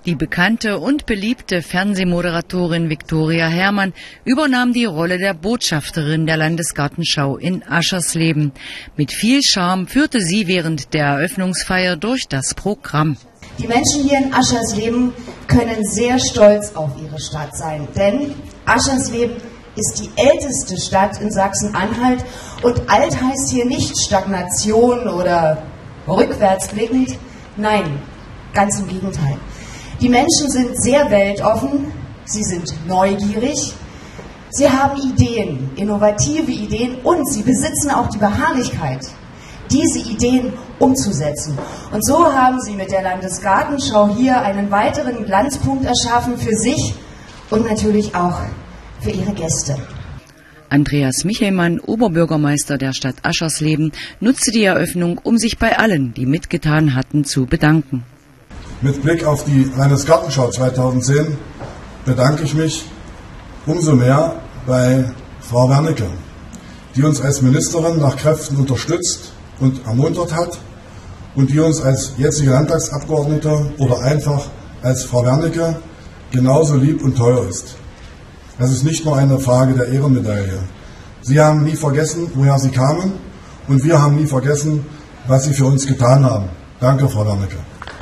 Die bekannte und beliebte Fernsehmoderatorin Viktoria Herrmann übernahm die Rolle der Botschafterin der Landesgartenschau in Aschersleben. Mit viel Charme führte sie während der Eröffnungsfeier durch das Programm. Die Menschen hier in Aschersleben können sehr stolz auf ihre Stadt sein, denn Aschersleben ist die älteste Stadt in Sachsen-Anhalt und alt heißt hier nicht Stagnation oder rückwärtsblickend, nein, ganz im Gegenteil. Die Menschen sind sehr weltoffen, sie sind neugierig, sie haben Ideen, innovative Ideen und sie besitzen auch die Beharrlichkeit, diese Ideen umzusetzen. Und so haben sie mit der Landesgartenschau hier einen weiteren Glanzpunkt erschaffen für sich und natürlich auch für ihre Gäste. Andreas Michelmann, Oberbürgermeister der Stadt Aschersleben, nutzte die Eröffnung, um sich bei allen, die mitgetan hatten, zu bedanken. Mit Blick auf die Landesgartenschau 2010 bedanke ich mich umso mehr bei Frau Wernicke, die uns als Ministerin nach Kräften unterstützt und ermuntert hat und die uns als jetzige Landtagsabgeordnete oder einfach als Frau Wernicke genauso lieb und teuer ist. Das ist nicht nur eine Frage der Ehrenmedaille. Sie haben nie vergessen, woher Sie kamen und wir haben nie vergessen, was Sie für uns getan haben. Danke, Frau Wernicke.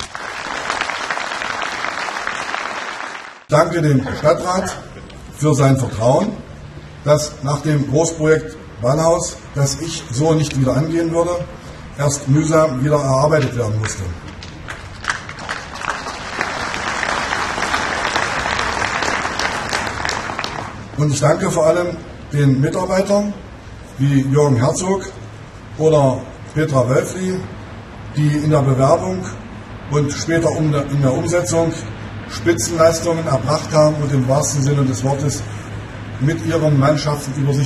Ich danke dem Stadtrat für sein Vertrauen, dass nach dem Großprojekt Ballhaus, das ich so nicht wieder angehen würde, erst mühsam wieder erarbeitet werden musste. Und ich danke vor allem den Mitarbeitern wie Jürgen Herzog oder Petra Wölfli, die in der Bewerbung und später in der Umsetzung Spitzenleistungen erbracht haben und im wahrsten Sinne des Wortes mit ihren Mannschaften über sich